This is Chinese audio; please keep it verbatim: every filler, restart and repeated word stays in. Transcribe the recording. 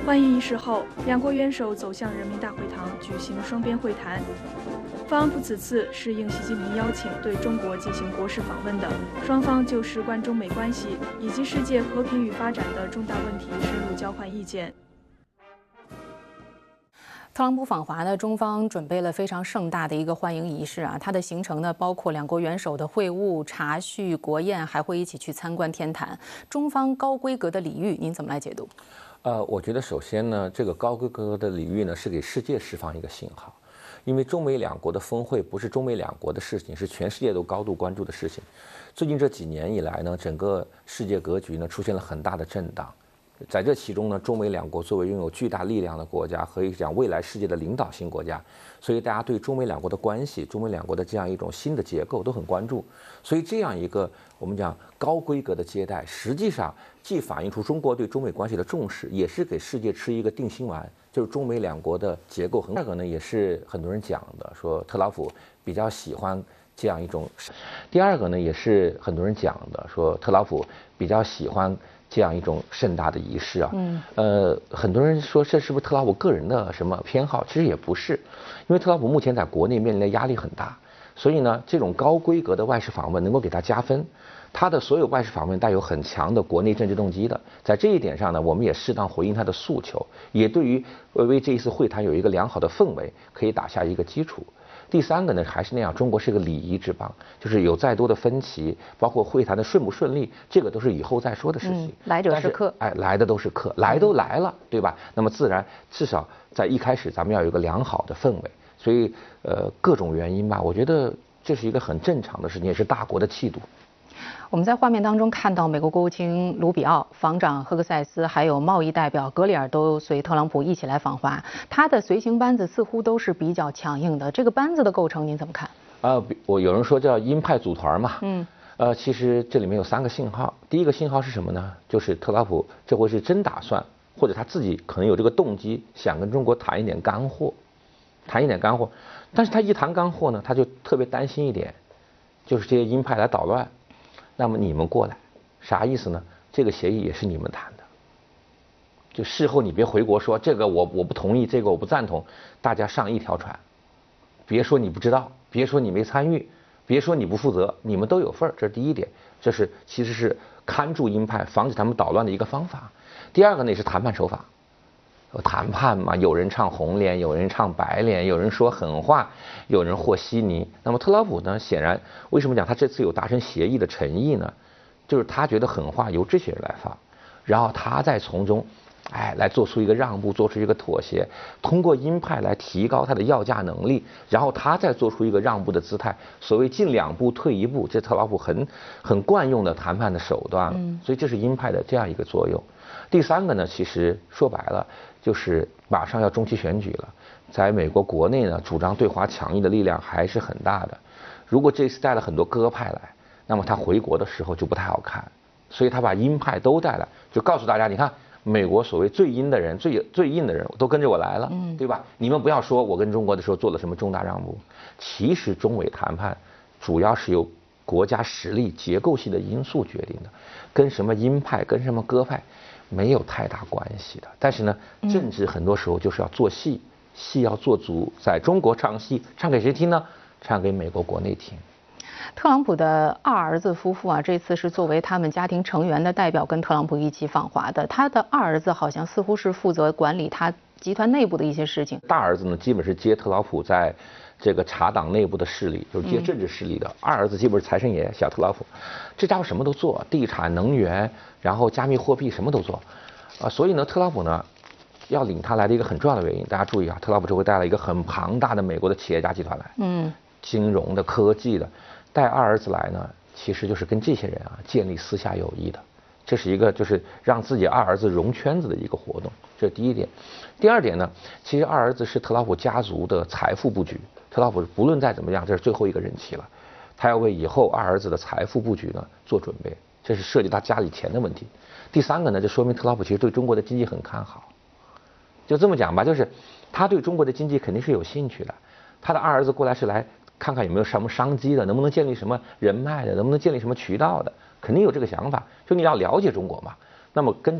欢迎仪式后，两国元首走向人民大会堂举行双边会谈。特朗普此次是应习近平邀请对中国进行国事访问的，双方就事关中美关系以及世界和平与发展的重大问题深入交换意见。 特朗普访华呢，中方准备了非常盛大的一个欢迎仪式啊。它的行程呢，包括两国元首的会晤、茶叙、国宴，还会一起去参观天坛。中方高规格的礼遇，您怎么来解读？ 呃，我觉得首先呢，这个高规格的礼遇呢，是给世界释放一个信号，因为中美两国的峰会不是中美两国的事情，是全世界都高度关注的事情。最近这几年以来呢，整个世界格局呢出现了很大的震荡。在这其中呢，中美两国作为拥有巨大力量的国家，可以讲未来世界的领导性国家，所以大家对中美两国的关系、中美两国的这样一种新的结构都很关注。所以这样一个我们讲高规格的接待，实际上既反映出中国对中美关系的重视，也是给世界吃一个定心丸，就是中美两国的结构很。第二个呢，也是很多人讲的，说特朗普比较喜欢这样一种。第二个呢，也是很多人讲的，说特朗普比较喜欢这样一种盛大的仪式啊，嗯，呃，很多人说这是不是特朗普个人的什么偏好？其实也不是，因为特朗普目前在国内面临的压力很大，所以呢，这种高规格的外事访问能够给他加分。他的所有外事访问带有很强的国内政治动机的，在这一点上呢，我们也适当回应他的诉求，也对于为这一次会谈有一个良好的氛围，可以打下一个基础。第三个呢，还是那样，中国是个礼仪之邦，就是有再多的分歧，包括会谈的顺不顺利，这个都是以后再说的事情。嗯、 来者是客， 哎，来的都是客，来都来了，对吧？那么自然，至少在一开始，咱们要有一个良好的氛围。所以，呃，各种原因吧，我觉得这是一个很正常的事情，也是大国的气度。 我们在画面当中看到，美国国务卿卢比奥、防长赫克塞斯，还有贸易代表格里尔都随特朗普一起来访华。他的随行班子似乎都是比较强硬的，这个班子的构成您怎么看？ 啊，我有人说叫鹰派组团嘛，嗯，呃，其实这里面有三个信号。第一个信号是什么呢？就是特朗普这回是真打算，或者他自己可能有这个动机，想跟中国谈一点干货，谈一点干货。但是他一谈干货呢，他就特别担心一点，就是这些鹰派来捣乱。那么你们过来，啥意思呢？这个协议也是你们谈的，就事后你别回国说这个我我不同意，这个我不赞同，大家上一条船，别说你不知道，别说你没参与，别说你不负责，你们都有份儿，这是第一点，这是其实是看住鹰派，防止他们捣乱的一个方法。第二个呢，也是谈判手法。谈判嘛，有人唱红脸，有人唱白脸，有人说狠话，有人和稀泥。那么特朗普呢，显然为什么讲他这次有达成协议的诚意呢？就是他觉得狠话由这些人来发，然后他再从中，哎，来做出一个让步，做出一个妥协，通过鹰派来提高他的要价能力，然后他再做出一个让步的姿态。所谓进两步退一步，这特朗普很很惯用的谈判的手段了。所以这是鹰派的这样一个作用。第三个呢，其实说白了就是马上要中期选举了，在美国国内呢，主张对华强硬的力量还是很大的。如果这次带了很多鸽派来，那么他回国的时候就不太好看。所以他把鹰派都带来，就告诉大家，你看美国所谓最鹰的人、最最硬的人都跟着我来了，嗯，对吧？你们不要说我跟中国的时候做了什么重大让步，其实中美谈判主要是由国家实力、结构性的因素决定的，跟什么鹰派、跟什么鸽派没有太大关系的。但是呢，政治很多时候就是要做戏，戏要做足。在中国唱戏，唱给谁听呢？唱给美国国内听。 特朗普的二儿子夫妇啊，这次是作为他们家庭成员的代表跟特朗普一起访华的。他的二儿子好像似乎是负责管理他集团内部的一些事情。 大儿子呢，基本是接特朗普在这个查党内部的势力，就是接政治势力的。嗯、二儿子基本是财神爷，小特朗普，这家伙什么都做，地产、能源，然后加密货币什么都做，啊，所以呢，特朗普呢要领他来的一个很重要的原因，大家注意啊，特朗普这回带了一个很庞大的美国的企业家集团来，嗯，金融的、科技的，带二儿子来呢，其实就是跟这些人啊建立私下友谊的。这是一个就是让自己二儿子融圈子的一个活动，这是第一点。第二点呢，其实二儿子是特朗普家族的财富布局。特朗普不论再怎么样，这是最后一个任期了，他要为以后二儿子的财富布局呢做准备，这是涉及他家里钱的问题。第三个呢，就说明特朗普其实对中国的经济很看好。就这么讲吧，就是他对中国的经济肯定是有兴趣的。他的二儿子过来是来看看有没有什么商机的，能不能建立什么人脉的，能不能建立什么渠道的，肯定有这个想法。就你要了解中国嘛，那么跟